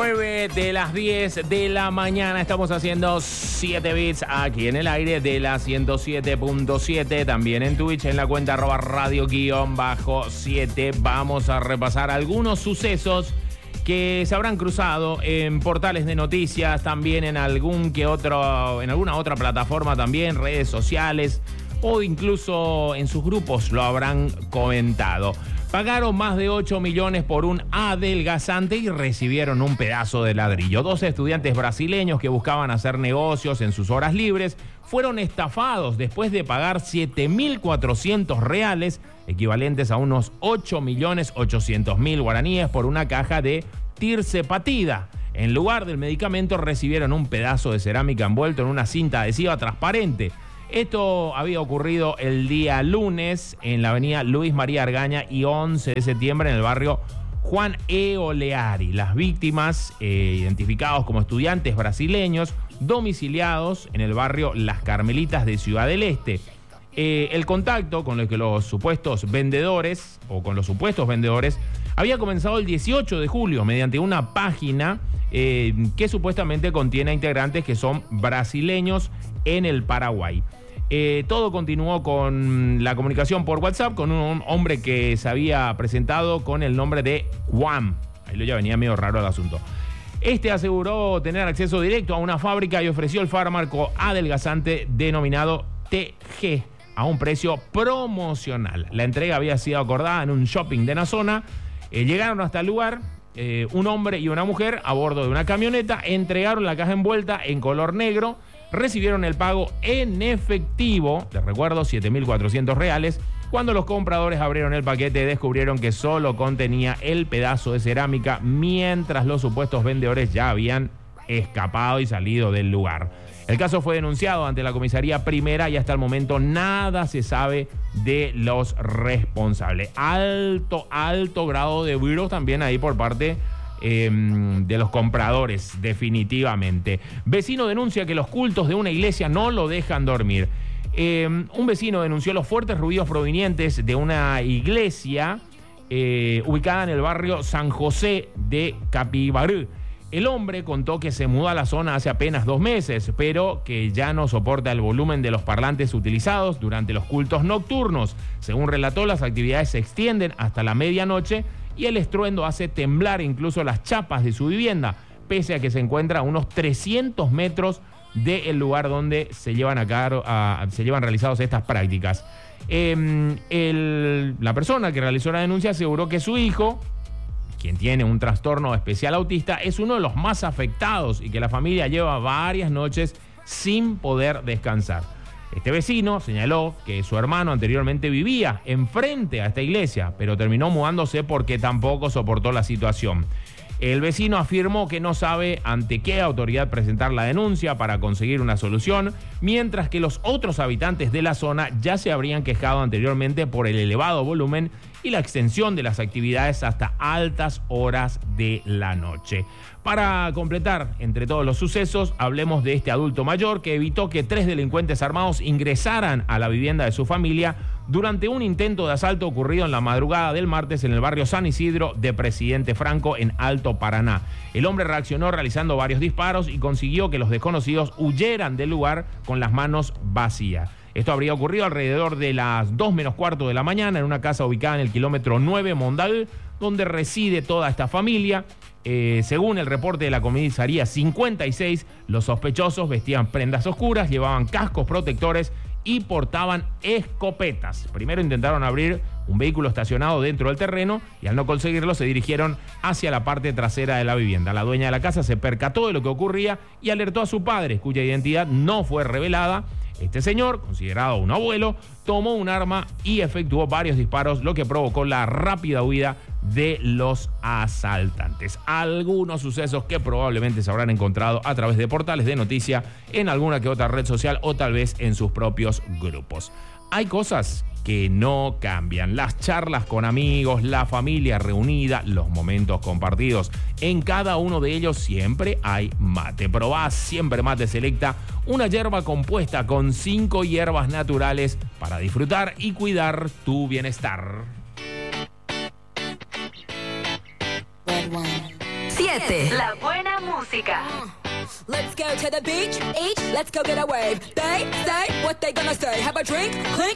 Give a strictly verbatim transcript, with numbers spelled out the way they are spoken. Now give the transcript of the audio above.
nueve de las diez de la mañana. Estamos haciendo siete bits aquí en el aire de la ciento siete punto siete. También en Twitch, en la cuenta arroba radio guión bajo siete. Vamos a repasar algunos sucesos que se habrán cruzado en portales de noticias, también en algún que otro, en alguna otra plataforma también, redes sociales, o incluso en sus grupos lo habrán comentado. Pagaron más de ocho millones por un adelgazante y recibieron un pedazo de ladrillo. Dos estudiantes brasileños que buscaban hacer negocios en sus horas libres fueron estafados después de pagar siete mil cuatrocientos reales, equivalentes a unos ocho millones ochocientos mil guaraníes, por una caja de tirzepatida. En lugar del medicamento recibieron un pedazo de cerámica envuelto en una cinta adhesiva transparente. Esto había ocurrido el día lunes en la avenida Luis María Argaña y once de septiembre en el barrio Juan E. Oleari. Las víctimas, eh, identificados como estudiantes brasileños, domiciliados en el barrio Las Carmelitas de Ciudad del Este. Eh, el contacto con los que los supuestos vendedores, o con los supuestos vendedores, había comenzado el dieciocho de julio mediante una página eh, que supuestamente contiene integrantes que son brasileños en el Paraguay. Eh, todo continuó con la comunicación por WhatsApp con un hombre que se había presentado con el nombre de Juan. Ahí lo ya venía medio raro el asunto. Este aseguró tener acceso directo a una fábrica y ofreció el fármaco adelgazante denominado T G a un precio promocional. La entrega había sido acordada en un shopping de la zona. Eh, llegaron hasta el lugar eh, un hombre y una mujer a bordo de una camioneta, entregaron la caja envuelta en color negro, recibieron el pago en efectivo, les recuerdo, siete mil cuatrocientos reales. Cuando los compradores abrieron el paquete, descubrieron que solo contenía el pedazo de cerámica, mientras los supuestos vendedores ya habían escapado y salido del lugar. El caso fue denunciado ante la comisaría primera y hasta el momento nada se sabe de los responsables. Alto, alto grado de virus también ahí por parte Eh, de los compradores, definitivamente. Vecino denuncia que los cultos de una iglesia no lo dejan dormir. Eh, un vecino denunció los fuertes ruidos provenientes de una iglesia eh, ubicada en el barrio San José de Capibarú. El hombre contó que se mudó a la zona hace apenas dos meses, pero que ya no soporta el volumen de los parlantes utilizados durante los cultos nocturnos. Según relató, las actividades se extienden hasta la medianoche y el estruendo hace temblar incluso las chapas de su vivienda, pese a que se encuentra a unos trescientos metros del lugar donde se llevan, a cabo, a, se llevan realizadas estas prácticas. Eh, el, la persona que realizó la denuncia aseguró que su hijo, quien tiene un trastorno especial autista, es uno de los más afectados y que la familia lleva varias noches sin poder descansar. Este vecino señaló que su hermano anteriormente vivía enfrente a esta iglesia, pero terminó mudándose porque tampoco soportó la situación. El vecino afirmó que no sabe ante qué autoridad presentar la denuncia para conseguir una solución, mientras que los otros habitantes de la zona ya se habrían quejado anteriormente por el elevado volumen y la extensión de las actividades hasta altas horas de la noche. Para completar entre todos los sucesos, hablemos de este adulto mayor que evitó que tres delincuentes armados ingresaran a la vivienda de su familia durante un intento de asalto ocurrido en la madrugada del martes en el barrio San Isidro de Presidente Franco en Alto Paraná. El hombre reaccionó realizando varios disparos y consiguió que los desconocidos huyeran del lugar con las manos vacías. Esto habría ocurrido alrededor de las dos menos cuarto de la mañana en una casa ubicada en el kilómetro nueve Mondal, donde reside toda esta familia. Eh, según el reporte de la comisaría cincuenta y seis, los sospechosos vestían prendas oscuras, llevaban cascos protectores y portaban escopetas. Primero intentaron abrir un vehículo estacionado dentro del terreno y al no conseguirlo se dirigieron hacia la parte trasera de la vivienda. La dueña de la casa se percató de lo que ocurría y alertó a su padre, cuya identidad no fue revelada. Este señor, considerado un abuelo, tomó un arma y efectuó varios disparos, lo que provocó la rápida huida de los asaltantes. Algunos sucesos que probablemente se habrán encontrado a través de portales de noticia, en alguna que otra red social o tal vez en sus propios grupos. Hay cosas que no cambian. Las charlas con amigos, la familia reunida, los momentos compartidos. En cada uno de ellos siempre hay mate. Probá Siempre Mate Selecta, una yerba compuesta con cinco hierbas naturales para disfrutar y cuidar tu bienestar. siete. La buena música. Let's go to the beach, each, let's go get a wave. They say what they gonna say. Have a drink, clink,